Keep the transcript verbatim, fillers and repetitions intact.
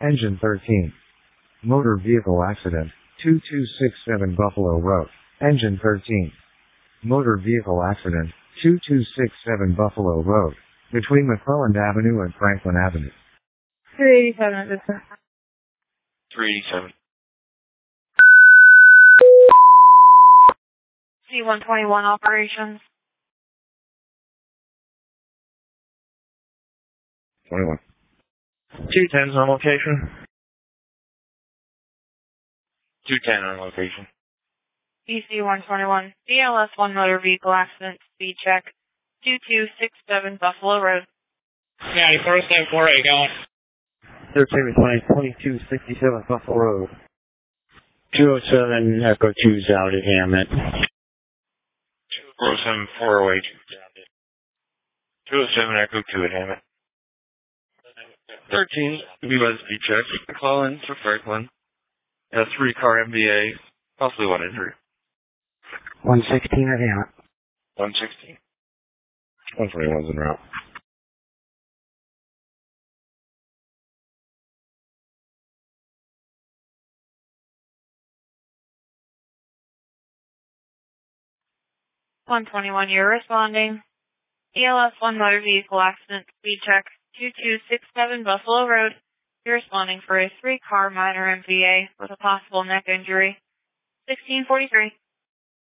Engine thirteen. Motor vehicle accident, two two six seven Buffalo Road. Engine thirteen. Motor vehicle accident, two two six seven Buffalo Road, between McClelland Avenue and Franklin Avenue. three eighty-seven at this time. three eighty-seven. C one twenty-one operations. twenty-one. two ten's on location. two ten on location. E C one twenty-one. B L S one motor vehicle accident, speed check, two two six seven Buffalo Road. Yeah, you first and four eight going. thirteen twenty, twenty-two sixty-seven Buffalo Road. two oh seven Echo two's out at Hammett. two oh seven four oh eight. two oh seven Echo two at Hammett. thirteen, B Y speed check, McClelland to Franklin. A three car M V A, possibly one injury. one sixteen at Hammett. one sixteen. one twenty-one's en route. one twenty-one, you're responding. E L S one motor vehicle accident, speed check, two two six seven Buffalo Road. You're responding for a three car minor M V A with a possible neck injury. sixteen forty-three.